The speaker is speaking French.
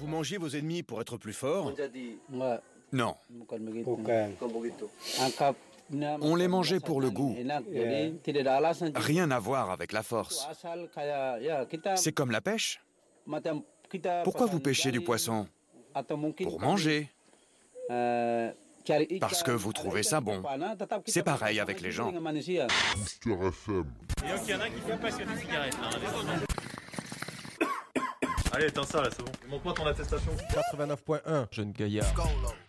vous mangez vos ennemis pour être plus fort? Enggak, Non. bukan begitu. Bukan. Bukan begitu. Angkapnya On les mangeait pour le goût. enak, jadi tidak ada alasan. Rien à voir avec la force. Asal kayak ya kita C'est comme la pêche. macam kita Pourquoi vous pesan pêchez du ikan poisson? atau mungkin Pour manger. cari ikan, Parce que vous trouvez ça bon. tetap kita C'est pareil bersama avec les juga gens. dengan manusia. Booster FM. Et donc il y en a qui sont passionnés de cigarettes. Allez, éteins ça là, c'est bon. Montre-moi ton attestation. 89.1, jeune gaillard.